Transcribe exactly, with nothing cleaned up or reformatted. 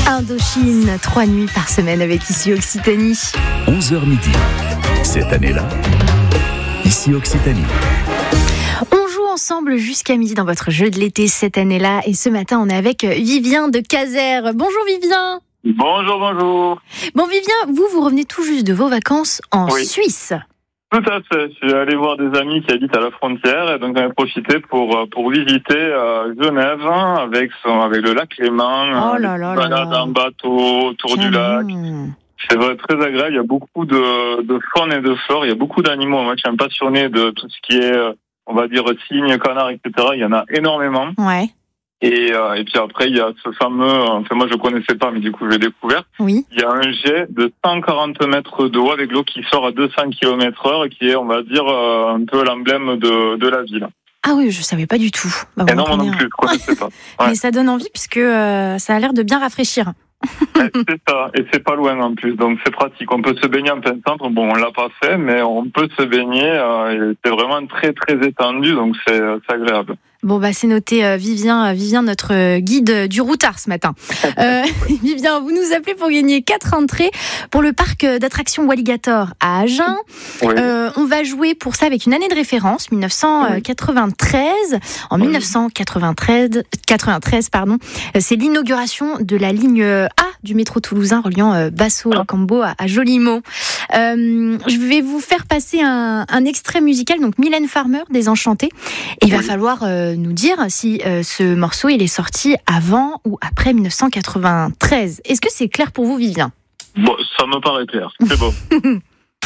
Indochine, trois nuits par semaine avec Ici Occitanie. onze heures midi. Cette année-là, Ici Occitanie. On joue ensemble jusqu'à midi dans votre jeu de l'été cette année-là. Et ce matin, on est avec Vivien de Caser. Bonjour Vivien. Bonjour, bonjour. Bon Vivien, vous, vous revenez tout juste de vos vacances en Oui. Suisse. Tout à fait. Je suis allé voir des amis qui habitent à la frontière et donc j'en ai profité pour pour visiter euh, Genève avec son avec le lac Léman. Oh là là là balade là. en bateau autour du lac. Mmh. C'est vrai, très agréable. Il y a beaucoup de de faune et de flore. Il y a beaucoup d'animaux. Moi, je suis un passionné de tout ce qui est, on va dire, cygnes, canards, et cetera. Il y en a énormément. Ouais. Et, euh, et puis après, il y a ce fameux, enfin moi je connaissais pas, mais du coup je l'ai découvert. Oui. Il y a un jet de cent quarante mètres d'eau avec l'eau qui sort à deux cents kilomètres heure, qui est, on va dire, euh, un peu l'emblème de, de la ville. Ah oui, je savais pas du tout. Bah, Et vous non, moi non m'apprenez, plus, je connaissais pas. Ouais. Mais ça donne envie puisque euh, ça a l'air de bien rafraîchir. Ouais, c'est ça, et c'est pas loin en plus, donc c'est pratique. On peut se baigner en plein centre, bon on l'a pas fait, mais on peut se baigner, euh, et c'est vraiment très très étendu, donc c'est, c'est agréable. Bon bah c'est noté, euh, Vivien, euh, Vivien notre guide du routard ce matin. Euh, Vivien, vous nous appelez pour gagner quatre entrées pour le parc d'attractions Walligator à Agen. Oui. Euh, on va jouer pour ça avec une année de référence, dix-neuf cent quatre-vingt-treize. En Oui. dix-neuf cent quatre-vingt-treize, quatre-vingt-treize pardon, c'est l'inauguration de la ligne A du métro toulousain reliant euh, Basso-Cambo à, à Jolimont. Euh, je vais vous faire passer un, un extrait musical, donc Mylène Farmer, Désenchantée. Et il va Oui. falloir euh, nous dire si euh, ce morceau il est sorti avant ou après dix-neuf cent quatre-vingt-treize. Est-ce que c'est clair pour vous, Vivien ? Bon, ça me paraît clair, c'est beau.